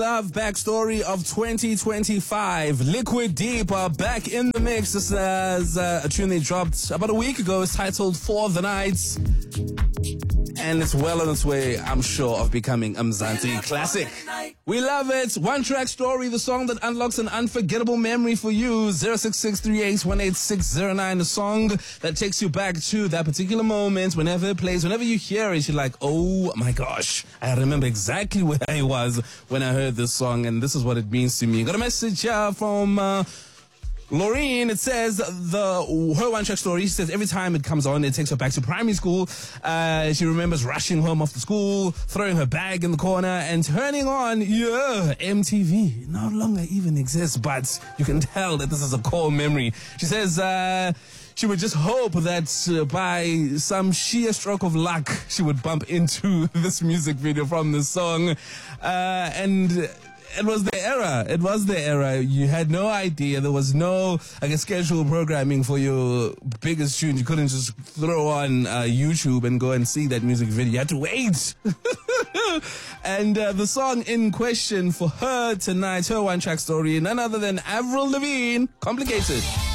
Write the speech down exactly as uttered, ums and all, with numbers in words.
Love backstory of twenty twenty-five. Liquid Deep are back in the mix. This is uh, a tune they dropped about a week ago. It's titled For the Nights. And it's well on its way, I'm sure, of becoming a Mzansi classic. We love it. One Track Story, the song that unlocks an unforgettable memory for you. zero six six three eight one eight six zero nine, a song that takes you back to that particular moment. Whenever it plays, whenever you hear it, you're like, oh my gosh, I remember exactly where I was when I heard this song, and this is what it means to me. Got a message uh, from... Uh, Laureen, it says the her One Track Story. She says every time it comes on, it takes her back to primary school. Uh, she remembers rushing home after school, throwing her bag in the corner, and turning on, yeah, M T V. No longer even exists, but you can tell that this is a core memory. She says uh, she would just hope that uh, by some sheer stroke of luck, she would bump into this music video from this song, uh, and. It was the era. It was the era. You had no idea. There was no, I guess, scheduled programming for your biggest tune. You couldn't just throw on uh, YouTube and go and see that music video. You had to wait. And uh, the song in question for her tonight, her One Track Story, none other than Avril Lavigne, Complicated.